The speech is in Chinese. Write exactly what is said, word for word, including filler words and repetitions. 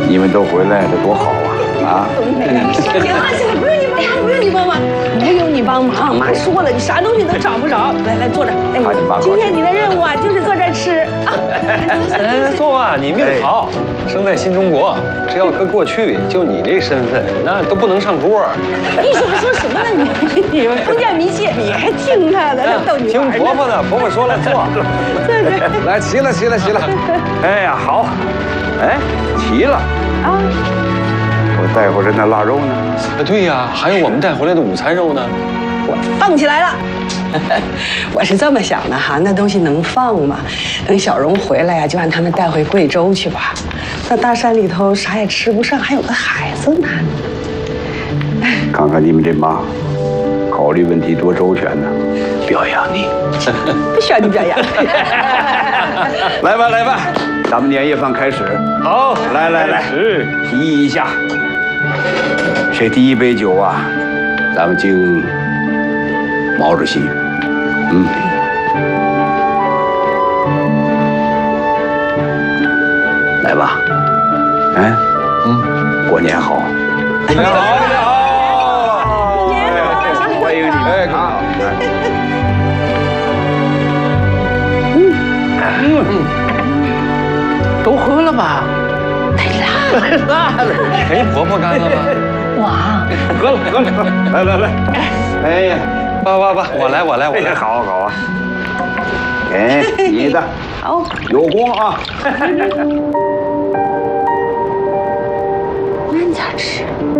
你们都回来，这多好啊！啊！ 行了行了，不用你帮忙，不用你帮忙，不用你帮忙。妈说了，你啥东西都找不着。来来，坐着。哎，今天你的任务啊，就是坐这儿吃啊。 来来坐吧，你命好，生在新中国。这要搁过去，就你这身份，那都不能上桌。 你说说什么呢你？你们封建迷信，你还听他的，逗你玩呢。 听婆婆的，婆婆说了坐。 对对。 来，齐了齐了齐了。哎呀，好。哎，齐了啊。我带回来那腊肉呢？ 啊，对呀，还有我们带回来的午餐肉呢。 我放起来了。我是这么想的哈，那东西能放吗？等小荣回来呀、啊，就让他们带回贵州去吧。那大山里头啥也吃不上，还有个孩子呢。 看看你们这妈，考虑问题多周全呢。表扬你， 不需要你表扬。 来吧来吧，咱们年夜饭开始。 好， 来来来，提议一下，这第一杯酒啊，咱们敬毛主席。嗯。来吧。哎。嗯。过年好。 年好，年好。 欢迎你们。哎，好。 嗯嗯。都喝了吧？ 来啦！ 来了。哎，婆婆干了吗？ 哇！ 喝了喝了，来来来。哎呀， 爸爸爸，我来我来我来。 好好啊。哎，你的。 好。 有功啊。 慢点吃。